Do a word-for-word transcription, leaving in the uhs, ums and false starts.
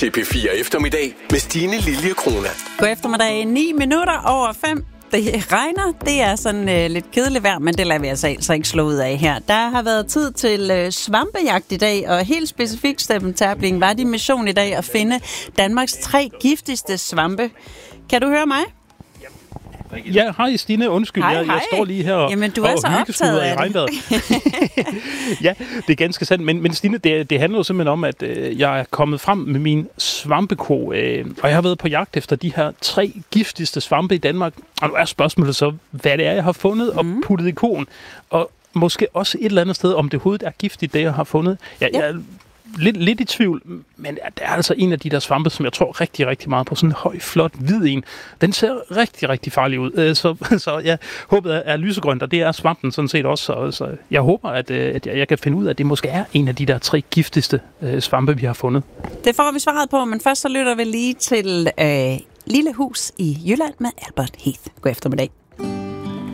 til P fire Eftermiddag med Stine Lilje Krona. God eftermiddag, ni minutter over fem. Det regner, det er sådan øh, lidt kedeligt vejr, men det lader vi altså, altså ikke slå ud af her. Der har været tid til øh, svampejagt i dag, og helt specifikt, Steffen Terbling, var din mission i dag at finde Danmarks tre giftigste svampe. Kan du høre mig? Ja, hej Stine, undskyld, hej, jeg, jeg står lige her og, Jamen, du er og så optaget af det. Ja, det er ganske sandt, men, men Stine, det, det handler jo simpelthen om, at øh, jeg er kommet frem med min svampeko, øh, og jeg har været på jagt efter de her tre giftigste svampe i Danmark, og nu er spørgsmålet så, hvad det er, jeg har fundet og mm. puttet i koen, og måske også et eller andet sted, om det overhovedet er giftigt, det jeg har fundet. Jeg, ja. jeg Lidt, lidt i tvivl, men det er altså en af de der svampe, som jeg tror rigtig, rigtig meget på. Sådan en høj, flot, hvid en. Den ser rigtig, rigtig farlig ud. Så, så jeg håber, at er lysegrønt, og det er svampen sådan set også. Så, så jeg håber, at, at jeg kan finde ud af, at det måske er en af de der tre giftigste øh, svampe, vi har fundet. Det får vi svaret på, men først så lytter vi lige til øh, Lille Hus i Jylland med Albert Heath. God eftermiddag.